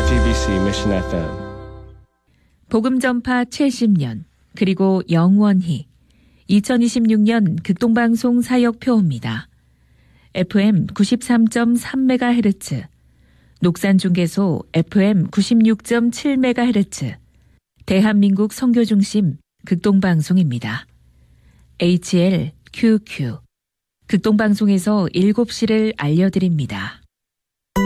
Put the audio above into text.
GBC Mission FM. 복음 전파 70년 그리고 영원히 2026년 극동방송 사역표입니다. FM 93.3MHz, 녹산중개소 FM 96.7MHz, 대한민국 선교중심 극동방송입니다. HLQQ 극동방송에서 7시를 알려드립니다.